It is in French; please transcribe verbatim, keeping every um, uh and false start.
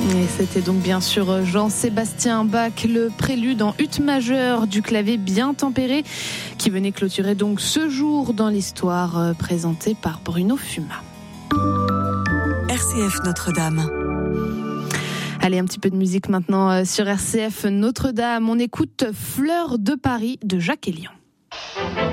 Et c'était donc bien sûr Jean-Sébastien Bach, le prélude en ut majeur du clavier bien tempéré, qui venait clôturer donc ce jour dans l'histoire, présenté par Bruno Fuma. R C F Notre-Dame. Allez, un petit peu de musique maintenant sur R C F Notre-Dame. On écoute Fleurs de Paris de Jacques Elian.